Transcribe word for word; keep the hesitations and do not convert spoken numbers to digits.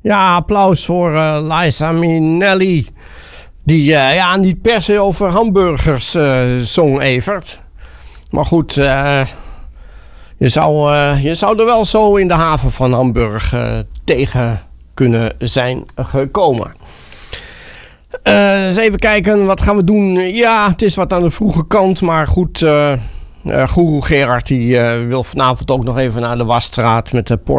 Ja, applaus voor uh, Liza Minnelli. Die uh, ja, niet per se over hamburgers uh, zong, Evert. Maar goed, uh, je, zou, uh, je zou er wel zo in de haven van Hamburg uh, tegen kunnen zijn gekomen. Uh, eens even kijken, wat gaan we doen? Ja, het is wat aan de vroege kant, maar goed. Uh, uh, Goeroe Gerard die uh, wil vanavond ook nog even naar de Wasstraat met de Porsche.